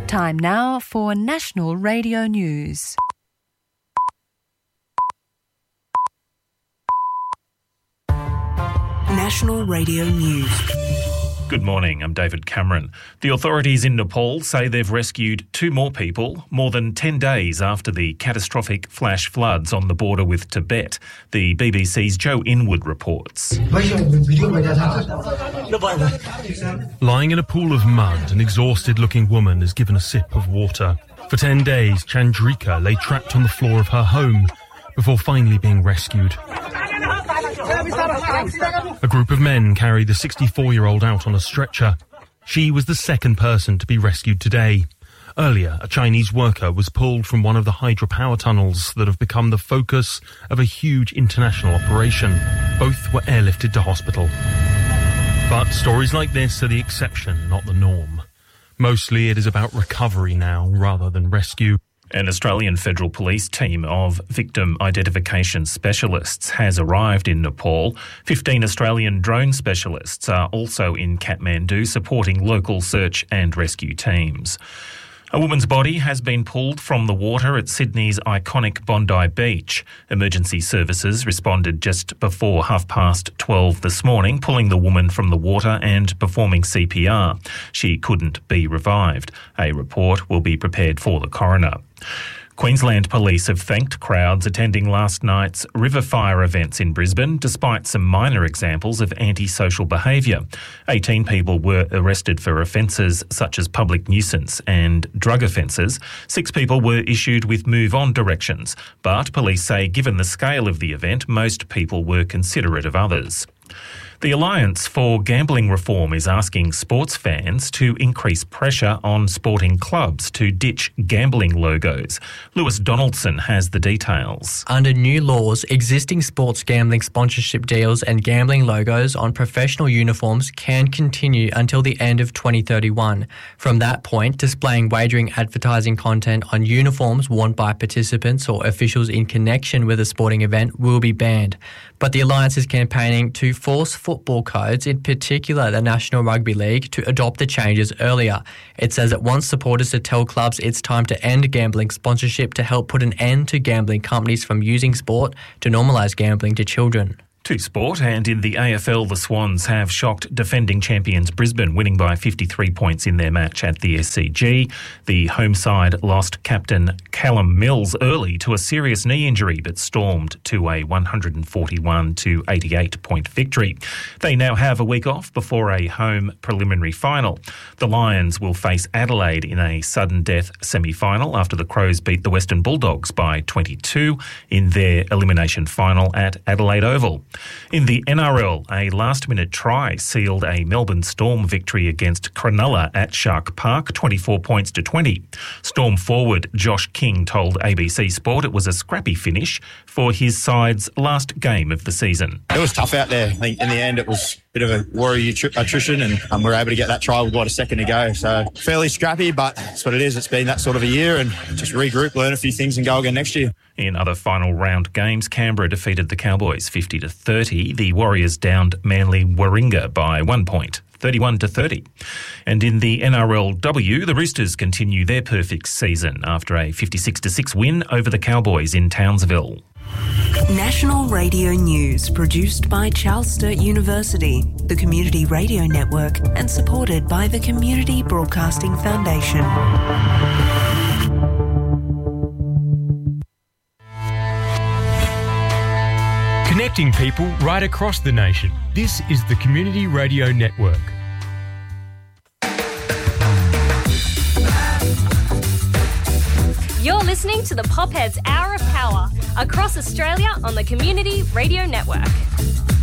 Time now for National Radio News. National Radio News. Good morning, I'm David Cameron. The authorities in Nepal say they've rescued 2 more people more than 10 days after the catastrophic flash floods on the border with Tibet. The BBC's Joe Inwood reports. Lying in a pool of mud, an exhausted-looking woman is given a sip of water. For 10 days, Chandrika lay trapped on the floor of her home before finally being rescued. A group of men carry the 64-year-old out on a stretcher. She was the second person to be rescued today. Earlier, a Chinese worker was pulled from one of the hydropower tunnels that have become the focus of a huge international operation. Both were airlifted to hospital. But stories like this are the exception, not the norm. Mostly it is about recovery now, rather than rescue. An Australian Federal Police team of victim identification specialists has arrived in Nepal. 15 Australian drone specialists are also in Kathmandu supporting local search and rescue teams. A woman's body has been pulled from the water at Sydney's iconic Bondi Beach. Emergency services responded just before 12:30 this morning, pulling the woman from the water and performing CPR. She couldn't be revived. A report will be prepared for the coroner. Queensland Police have thanked crowds attending last night's river fire events in Brisbane, despite some minor examples of antisocial behaviour. 18 people were arrested for offences such as public nuisance and drug offences. 6 people were issued with move-on directions, but police say given the scale of the event, most people were considerate of others. The Alliance for Gambling Reform is asking sports fans to increase pressure on sporting clubs to ditch gambling logos. Lewis Donaldson has the details. Under new laws, existing sports gambling sponsorship deals and gambling logos on professional uniforms can continue until the end of 2031. From that point, displaying wagering advertising content on uniforms worn by participants or officials in connection with a sporting event will be banned. But the Alliance is campaigning to force football codes, in particular the National Rugby League, to adopt the changes earlier. It says it wants supporters to tell clubs it's time to end gambling sponsorship to help put an end to gambling companies from using sport to normalise gambling to children. To sport, and in the AFL, the Swans have shocked defending champions Brisbane, winning by 53 points in their match at the SCG. The home side lost captain Callum Mills early to a serious knee injury, but stormed to a 141-88 point victory. They now have a week off before a home preliminary final. The Lions will face Adelaide in a sudden death semi-final after the Crows beat the Western Bulldogs by 22 in their elimination final at Adelaide Oval. In the NRL, a last-minute try sealed a Melbourne Storm victory against Cronulla at Shark Park, 24 points to 20. Storm forward Josh King told ABC Sport it was a scrappy finish for his side's last game of the season. It was tough out there. I think in the end it was a bit of a worry attrition, and we were able to get that try with a second to go. So fairly scrappy, but that's what it is. It's been that sort of a year, and just regroup, learn a few things and go again next year. In other final round games, Canberra defeated the Cowboys 50-30. The Warriors downed Manly Warringah by 1 point. 31-30. And in the NRLW, the Roosters continue their perfect season after a 56-6 win over the Cowboys in Townsville. National Radio News, produced by Charles Sturt University, the Community Radio Network, and supported by the Community Broadcasting Foundation. Connecting people right across the nation. This is the Community Radio Network. You're listening to the Popheads Hour of Power across Australia on the Community Radio Network.